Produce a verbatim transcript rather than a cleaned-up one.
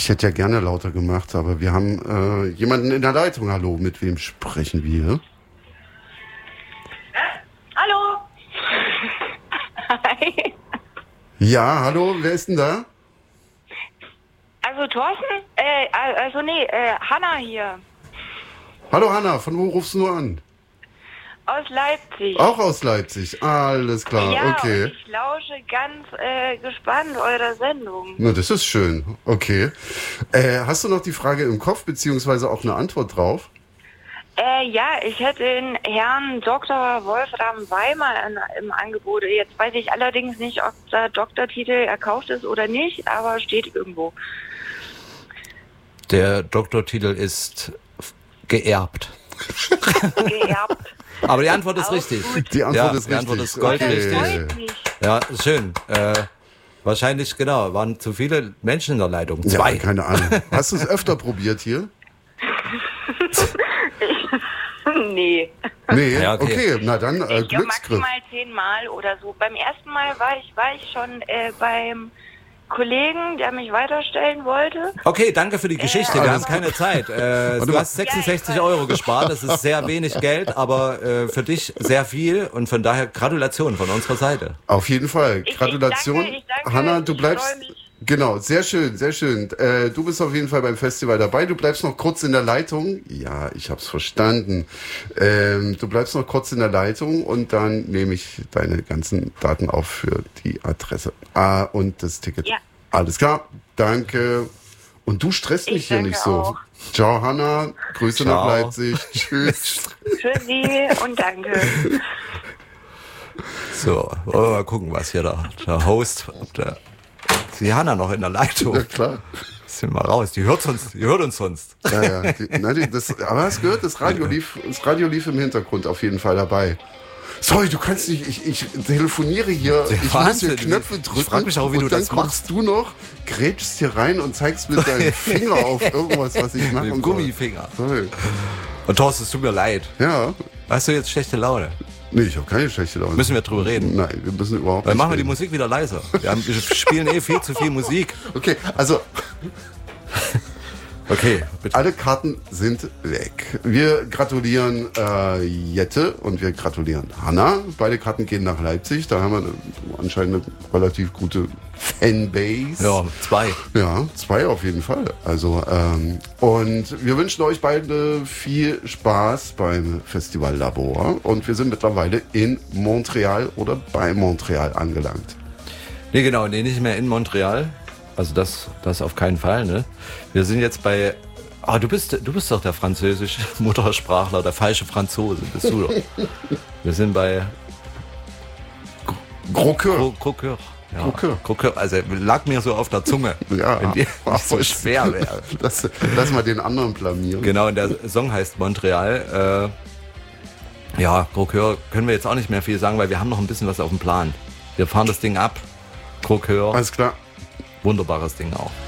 Ich hätte ja gerne lauter gemacht, aber wir haben äh, jemanden in der Leitung. Hallo, mit wem sprechen wir? Hallo. Hi. Ja, hallo, wer ist denn da? Also Thorsten? Äh, also nee, äh, Hanna hier. Hallo Hanna, von wo rufst du nur an? Aus Leipzig. Auch aus Leipzig, alles klar, ja, okay. Und ich lausche ganz äh, gespannt eurer Sendung. Na, das ist schön, okay. Äh, hast du noch die Frage im Kopf, beziehungsweise auch eine Antwort drauf? Äh, ja, ich hätte den Herrn Doktor Wolfram Weimer in, im Angebot. Jetzt weiß ich allerdings nicht, ob der Doktortitel erkauft ist oder nicht, aber steht irgendwo. Der Doktortitel ist geerbt. Geerbt. Aber die Antwort ist Auch richtig. gut. Die Antwort ja, ist die richtig. Antwort ist goldrichtig. Okay. Freut mich. Ja, schön. Äh, wahrscheinlich, genau, waren zu viele Menschen in der Leitung. Zwei. Ja, keine Ahnung. Hast du es öfter probiert hier? Nee. Nee, Ja, okay. okay. Na dann, äh, Ich glaube Glücksgriff. maximal zehnmal oder so. Beim ersten Mal war ich, war ich schon äh, beim Kollegen, der mich weiterstellen wollte. Okay, danke für die Geschichte. Wir haben keine Zeit. Äh, du mal. hast sechsundsechzig Euro gespart. Das ist sehr wenig Geld, aber äh, für dich sehr viel. Und von daher Gratulation von unserer Seite. Auf jeden Fall. Ich- ich Gratulation. danke, ich danke, Hanna, du ich bleibst. freu mich. Genau, sehr schön, sehr schön. Äh, du bist auf jeden Fall beim Festival dabei. Du bleibst noch kurz in der Leitung. Ja, ich hab's verstanden. Ähm, du bleibst noch kurz in der Leitung und dann nehme ich deine ganzen Daten auf für die Adresse. Ah, und das Ticket. Ja. Alles klar, danke. Und du stresst mich Ich hier danke nicht so. auch. Ciao, Hanna. Grüße Ciao. nach Leipzig. Tschüss. Für Sie und danke. So, wollen wir mal gucken, was hier der, der Host, ob der, die Hanna noch in der Leitung. Ja, klar. Sind wir raus. Die hört uns, die hört uns sonst. Ja, ja. Die, na, die, das, aber hast gehört, das Radio lief, das Radio lief im Hintergrund auf jeden Fall dabei. Sorry, du kannst nicht, ich, ich telefoniere hier, ich muss Wahnsinn. hier Knöpfe drücken. Ich frag mich auch, wie und du dann das kommst du noch, grätschst hier rein und zeigst mit deinem Finger auf irgendwas, was ich machen Mit dem soll. Gummifinger. Sorry. Und Thorsten, es tut mir leid. Ja, Hast du jetzt schlechte Laune? nee, ich habe keine schlechte Laune. Müssen wir drüber reden? Nein, wir müssen überhaupt Dann nicht machen wir die reden. Musik wieder leiser. Wir, haben, wir spielen eh viel zu viel Musik. Okay, also Okay, bitte. alle Karten sind weg. Wir gratulieren äh, Jette und wir gratulieren Hanna. Beide Karten gehen nach Leipzig. Da haben wir eine, anscheinend eine relativ gute Fanbase. Ja, zwei. Ja, zwei auf jeden Fall. Also ähm, und wir wünschen euch beide viel Spaß beim Festival Labor. Und wir sind mittlerweile in Montreal oder bei Montreal angelangt. Nee, genau, nee, nicht mehr in Montreal. Also das, das auf keinen Fall, ne? Wir sind jetzt bei. Ah, du bist, du bist doch der französische Muttersprachler, der falsche Franzose, bist du doch. Wir sind bei Croqueur. Cro- Croqueur. Ja, Croqueur. Croqueur. Also lag mir so auf der Zunge, Ja, wenn die war nicht so voll schwer wäre. Lass, lass mal den anderen blamieren. Genau, und der Song heißt Montreal. Äh, ja, Croqueur können wir jetzt auch nicht mehr viel sagen, weil wir haben noch ein bisschen was auf dem Plan. Wir fahren das Ding ab. Croqueur, Alles klar. wunderbares Ding auch.